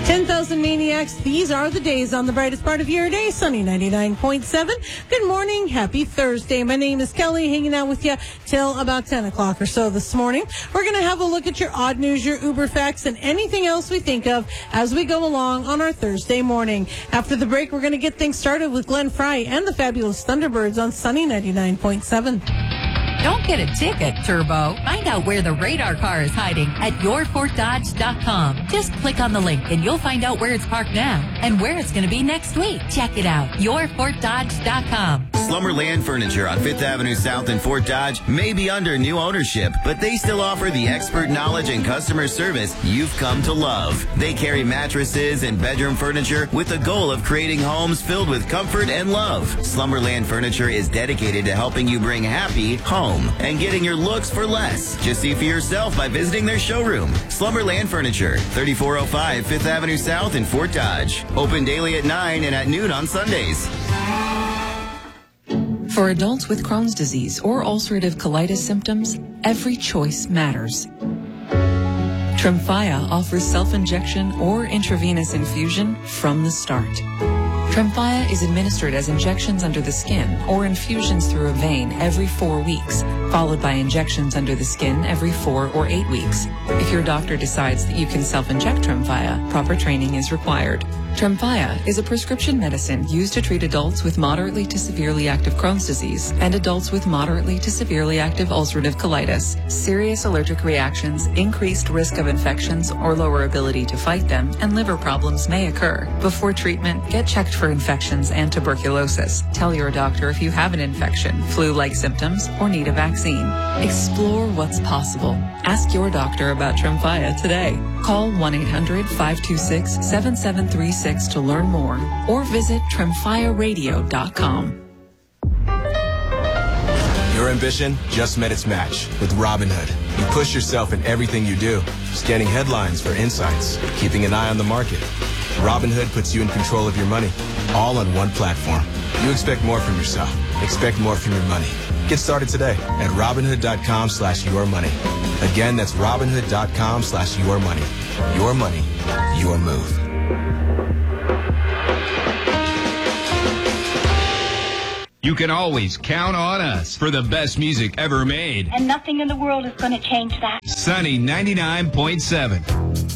10,000 Maniacs, these are the days on the brightest part of your day, sunny 99.7. Good morning, happy Thursday. My name is Kelly, hanging out with you till about 10 o'clock or so this morning. We're going to have a look at your odd news, your Uber facts, and anything else we think of as we go along on our Thursday morning. After the break, we're going to get things started with Glenn Fry and the Fabulous Thunderbirds on sunny 99.7. Don't get a ticket, Turbo. Find out where the radar car is hiding at yourfortdodge.com. Just click on the link and you'll find out where it's parked now and where it's going to be next week. Check it out. yourfortdodge.com. Slumberland Furniture on 5th Avenue South in Fort Dodge may be under new ownership, but they still offer the expert knowledge and customer service you've come to love. They carry mattresses and bedroom furniture with the goal of creating homes filled with comfort and love. Slumberland Furniture is dedicated to helping you bring happy home and getting your looks for less. Just see for yourself by visiting their showroom. Slumberland Furniture, 3405 5th Avenue South in Fort Dodge. Open daily at 9 and at noon on Sundays. For adults with Crohn's disease or ulcerative colitis symptoms, every choice matters. Tremfya offers self-injection or intravenous infusion from the start. Tremfya is administered as injections under the skin or infusions through a vein every 4 weeks, followed by injections under the skin every 4 or 8 weeks. If your doctor decides that you can self-inject Tremfya, proper training is required. Tremfya is a prescription medicine used to treat adults with moderately to severely active Crohn's disease and adults with moderately to severely active ulcerative colitis. Serious allergic reactions, increased risk of infections or lower ability to fight them, and liver problems may occur. Before treatment, get checked for infections and tuberculosis. Tell your doctor if you have an infection, flu-like symptoms, or need a vaccine. Explore what's possible. Ask your doctor about Tremfya today. Call 1-800-526-7736 to learn more or visit tremfyaradio.com. Your ambition just met its match with Robinhood. You push yourself in everything you do, scanning headlines for insights, keeping an eye on the market. Robinhood puts you in control of your money, all on one platform. You expect more from yourself. Expect more from your money. Get started today at Robinhood.com/yourmoney. Again, that's Robinhood.com/yourmoney. Your money, your move. You can always count on us for the best music ever made. And nothing in the world is going to change that. Sunny 99.7.